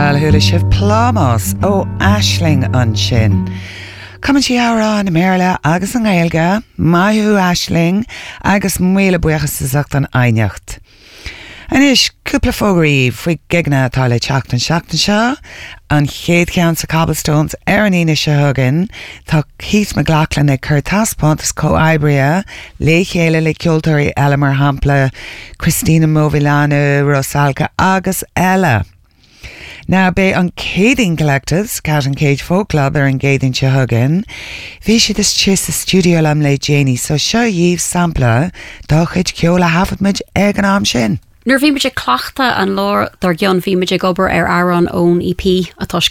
Well, thula sibh plámás ó Aisling an sin. Cumann sí árá na méarla agus an Gaeilge, maithú Aisling agus muile buchas isteach an aineacht. Anis cúpla fógraí faoi gigna atá le teachtain seachtain seo, an chéad ceann sa Cobblestones an ine se thugan, tá Keith McLachlan ag cur taspáintas co-aibria le chéile le ceoltóirí eile mar hampla Christina Movillano, Rosalca agus eile. Now, be an Cading Collectives, Cat and Cage Folk Club an Gading Chahugan, vi si this chis the studio lam le Janie, so show yeeve sampler, doch it kiola hafadmid ag an am shin. Nuair bhí muid ag cleachta an lár dar gcionn bhí muid ag obair ar Aaron ón EP atá